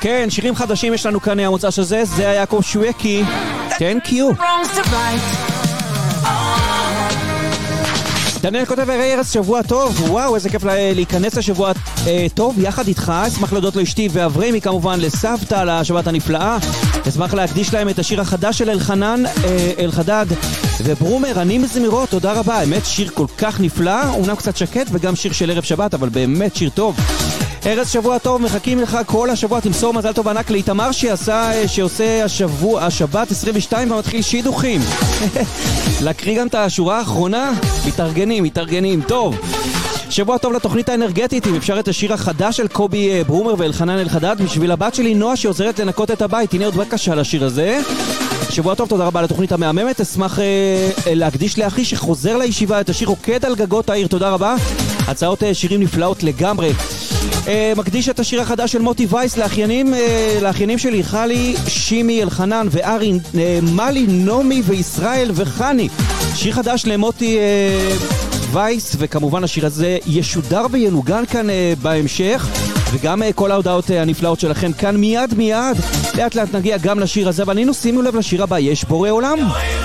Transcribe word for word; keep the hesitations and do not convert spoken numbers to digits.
כן, שירים חדשים יש לנו כאן המוצא שזה, זה היה יעקב שווקי. Thank you. דניאל כותב, הרי ארץ שבוע טוב, וואו, איזה כיף להיכנס לשבוע אה, טוב יחד איתך. אשמח להודות לאשתי ואברמי כמובן, לסבתא, לשבת הנפלאה. אשמח להקדיש להם את השיר החדש של אלחנן, אה, אלחדד וברומר, אני מזמירות, תודה רבה. האמת שיר כל כך נפלא, אומנם קצת שקט וגם שיר של ערב שבת, אבל באמת שיר טוב. ארץ שבוע טוב, מחכים לך כל השבוע, תמסור מזל טוב ענק לאיתמר שעשה, שעושה השבוע, השבת עשרים ושתיים ומתחיל שידוכים. להקריא גם את השורה האחרונה, מתארגנים, מתארגנים, טוב. שבוע טוב לתוכנית האנרגטית, אם אפשר את השיר החדש של קובי ברומר ואלחנן אלחדד, בשביל הבת שלי נועה שעוזרת לנקות את הבית, הנה עוד בקשה לשיר הזה. שבוע טוב, תודה רבה לתוכנית המאממת, אשמח אה, להקדיש לאחי שחוזר לישיבה את השיר רוקד על גגות העיר, תודה רבה. הצעות אה, שירים נפלאות לגמרי. אה, מקדיש את השיר החדש של מוטי וייס לאחיינים, אה, לאחיינים שלי, חלי, שימי, אלחנן וארי, אה, מלי, נומי וישראל וחני. שיר חדש למוטי אה, וייס, וכמובן השיר הזה ישודר וינוגן כאן אה, בהמשך, וגם אה, כל ההודעות אה, הנפלאות שלכם כאן מיד מיד. לאט לאט נגיע גם לשיר הזה, אבל שימו לב לשיר הבא, יש בורא עולם.